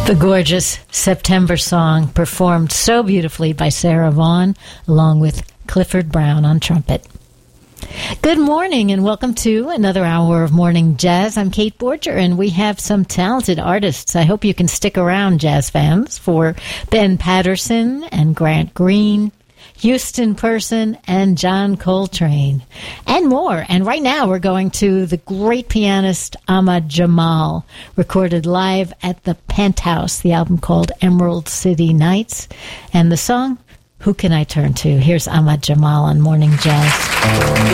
The gorgeous September song, performed so beautifully by Sarah Vaughan, along with Clifford Brown on trumpet. Good morning and welcome to another hour of Morning Jazz. I'm Kate Borger and we have some talented artists. I hope you can stick around, jazz fans, for Ben Patterson and Grant Green, Houston Person and John Coltrane, and more. And right now we're going to the great pianist Ahmad Jamal, recorded live at the Penthouse, the album called Emerald City Nights, and the song, Who Can I Turn To? Here's Ahmad Jamal on Morning Jazz.